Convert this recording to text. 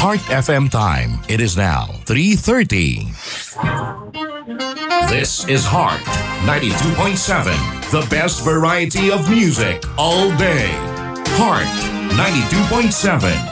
Heart FM time. It is now 3:30. This is Heart 92.7. The best variety of music all day. Heart 92.7.